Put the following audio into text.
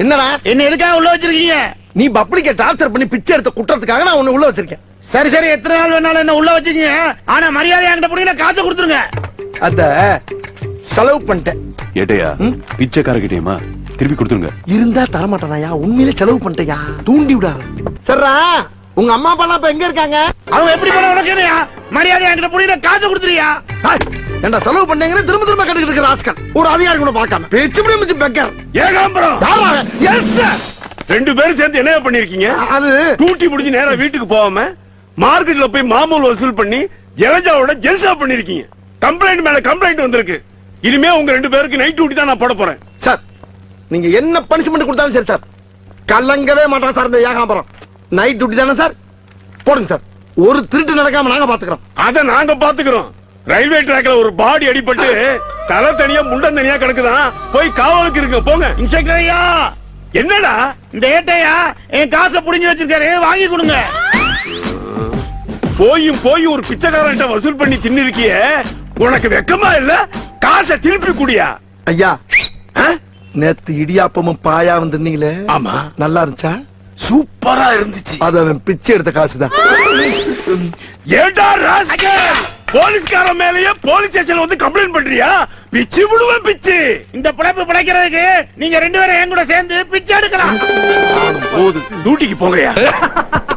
என்னடா என்ன எதுக்காக உள்ள வச்சிருக்கீங்க? நீ பப்ளிக்க டார்ச்சர் பண்ணி பிச்சை எடுத்த குற்றத்துக்காக நான் உன்னை உள்ள வச்சிருக்கேன். சரி சரி, எத்தனை நாள் வேணாலும் என்ன உள்ள வச்சுக்கீங்க. ஆனா மரியாதை என்கிட்ட புரியல, காசை கொடுத்துருங்க. அத செலவு பண்ணிட்டேன். ஏட்டையா பிச்சைக்காரகிட்டேமா திருப்பி கொடுத்துருங்க. இருந்தா தரமாட்டானாயா? உண்மையிலே செலவு பண்ணிட்டயா? தூண்டி விடாத. சரிடா, உங்க அம்மா அப்பா எல்லாம் இப்ப எங்க இருக்காங்க? அவங்க எப்படி போன உனக்கு என்னையா? மரியாதை என்கிட்ட புரியல, காசை கொடுத்துறியா? என்ன செலவு பண்ணீங்கன்னு திரும்ப திரும்ப கட்டிக்கிட்டு இருக்கிற ராஸ்கல். ஒரு அதிகாரி கூட பார்க்காம பேச்சு முடிச்சு பெக்கர். Ekambaram, yes sir. ரெண்டு பேரும் சேர்ந்து என்ன பண்ணிருக்கீங்க? அது டூட்டி முடிஞ்சு நேரா வீட்டுக்கு போகாம மார்க்கெட்ல போய் மாமூல் வசூல் பண்ணி ஜலஜாவோட ஜெல்சா பண்ணிருக்கீங்க. கம்ப்ளைண்ட் மேல கம்ப்ளைண்ட் வந்திருக்கு. இனிமே உங்க ரெண்டு பேருக்கு நைட் டியூட்டி தான் நான் போட போறேன். சார், நீங்க என்ன பனிஷ்மெண்ட் கொடுத்தாலும் சரி சார், கலங்கவே மாட்டான் சார் இந்த ஏகாம்பரம். நைட் டியூட்டி தானே சார், போடுங்க சார். ஒரு திருட்டு நடக்காம நாங்க பாத்துக்கிறோம். அத நாங்க பாத்துக்கிறோம். ரயில்வே ட்ராக்ல ஒரு பாடி அடிபட்டு தலை தனியா முண்டம் தனியா கிடக்குதான். போய் காவலுக்கு இருக்கு போங்க. இன்ஸ்பெக்டர் ஐயா, என்னடா இந்த ஏட்டையா என் காசை புடிஞ்சு வச்சிருக்காரு, வாங்கி கொடுங்க. போய் ஒரு பிச்சைக்காரன்ட்ட வசூல் பண்ணி தின்னு இருக்கியே, உனக்கு வெக்கமா இல்ல? காசை திருப்பி குடியா. ஐயா, நேத்து இடியாப்பமும் பாயா வந்திருந்தீங்களே, ஆமா, நல்லா இருந்துச்சா? சூப்பரா இருந்துச்சு. அது அவன் பிச்சை எடுத்த காசுதான். ஏண்டா ராஸ்கல், போலீஸ்காரன் மேலயே போலீஸ் ஸ்டேஷன்ல வந்து கம்ப்ளைண்ட் பண்றியா? பிச்சு விடுவேன் பிச்சு. இந்த பிழைப்பு பிழைக்கிறதுக்கு நீங்க ரெண்டு பேரும் என் கூட சேர்ந்து பிச்சை எடுக்கலாம். போது, டியூட்டிக்கு போங்கயா.